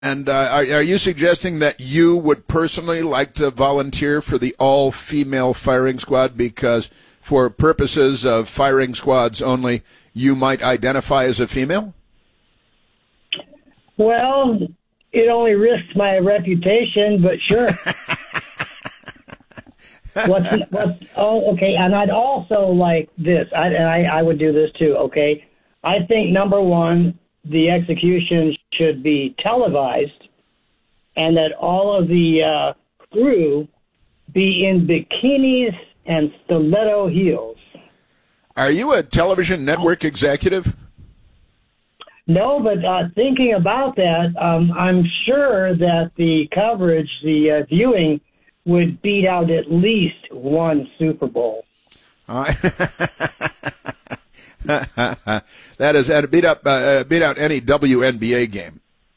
And are you suggesting that you would personally like to volunteer for the all-female firing squad because for purposes of firing squads only, you might identify as a female? Well, it only risks my reputation, but sure. Okay, and I'd also like this, I would do this too, okay? I think, number one, the execution should be televised and that all of the crew be in bikinis and stiletto heels. Are you a television network executive? No, but thinking about that, I'm sure that the coverage, the viewing, would beat out at least one Super Bowl. That is, beat out any WNBA game.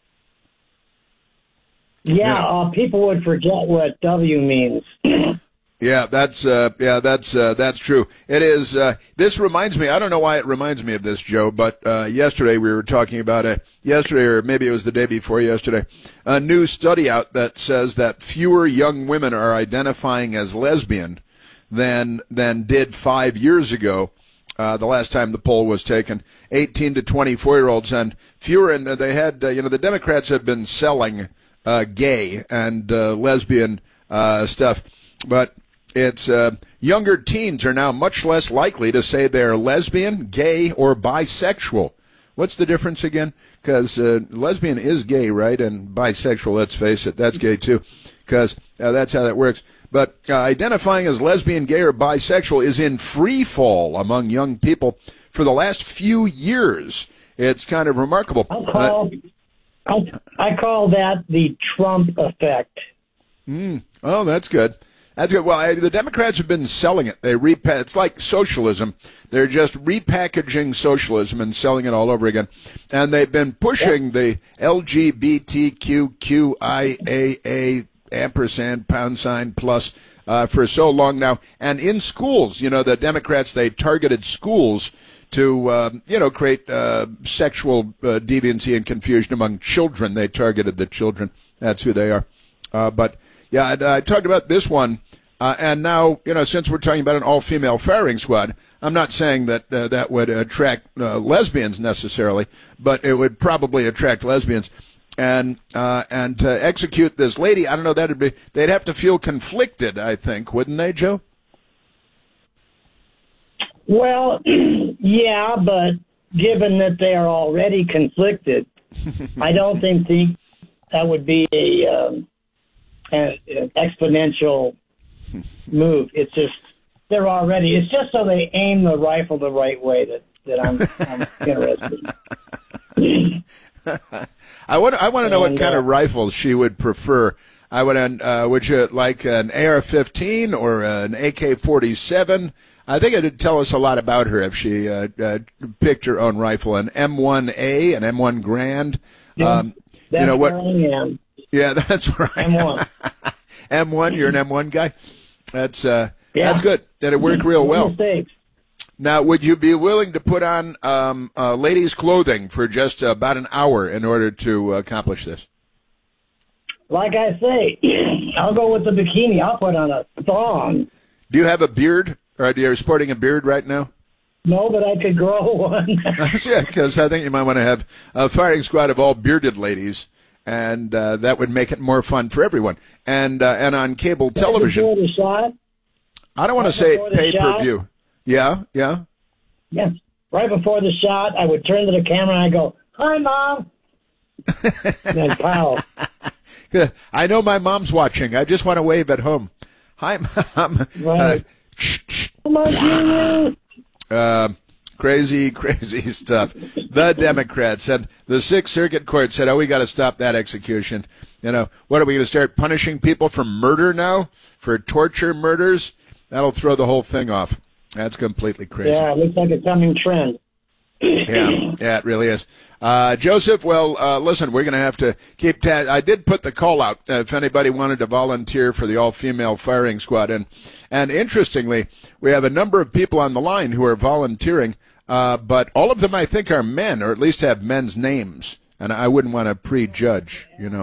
Yeah, people would forget what W means. Yeah, that's true. It is. This reminds me. I don't know why it reminds me of this, Joe, but yesterday we were talking about yesterday, or maybe it was the day before yesterday, a new study out that says that fewer young women are identifying as lesbian than did 5 years ago. The last time the poll was taken, 18 to 24-year-olds, and fewer. And they had, the Democrats have been selling gay and lesbian stuff, but it's younger teens are now much less likely to say they're lesbian, gay, or bisexual. What's the difference again? Because lesbian is gay, right? And bisexual, let's face it, that's gay too, because that's how that works. But identifying as lesbian, gay, or bisexual is in free fall among young people for the last few years. It's kind of remarkable. I call that the Trump effect. Oh, that's good. That's good. Well, the Democrats have been selling it. It's like socialism. They're just repackaging socialism and selling it all over again. And they've been pushing the LGBTQIAA ampersand & plus for so long now. And in schools, the Democrats, they targeted schools to, create sexual deviancy and confusion among children. They targeted the children. That's who they are. But yeah, I talked about this one, and now, since we're talking about an all-female firing squad, I'm not saying that that would attract lesbians necessarily, but it would probably attract lesbians. And to execute this lady, I don't know, they'd have to feel conflicted, I think, wouldn't they, Joe? Well, yeah, but given that they are already conflicted, I don't think that would be an exponential move. It's just it's just so they aim the rifle the right way that I'm interested in. I want to know what kind of rifles she would prefer. Would you like an AR-15 or an AK-47? I think it'd tell us a lot about her if she picked her own rifle, an M1A, an M1 Grand. That's what I am. Yeah, that's right. M1. M1, you're an M1 guy? That's good. That'd work real well. Mistakes. Now, would you be willing to put on ladies' clothing for just about an hour in order to accomplish this? Like I say, I'll go with the bikini. I'll put on a thong. Do you have a beard? Or are you sporting a beard right now? No, but I could grow one. Yeah, because I think you might want to have a firing squad of all bearded ladies, and that would make it more fun for everyone. And on cable television. Before the shot? I don't want to say pay-per-view. Yeah. Yes. Right before the shot, I would turn to the camera and I go, "Hi, Mom." And then pow. I know my mom's watching. I just want to wave at home. Hi, Mom. Right. Come on, Junior. Crazy stuff. The Democrats and the Sixth Circuit Court said, we got to stop that execution. What are we going to start punishing people for murder now? For torture murders? That'll throw the whole thing off. That's completely crazy. Yeah, it looks like a coming trend. Yeah, it really is. Joseph, listen, we're going to have to keep I did put the call out if anybody wanted to volunteer for the all-female firing squad. And interestingly, we have a number of people on the line who are volunteering, but all of them, I think, are men, or at least have men's names. and I wouldn't want to prejudge,